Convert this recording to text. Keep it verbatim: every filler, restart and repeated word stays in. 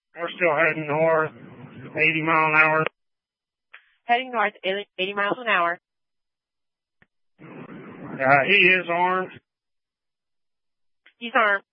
We're still heading north, eighty mile an hour. Heading north, eighty miles an hour. Uh, he is armed. He's armed.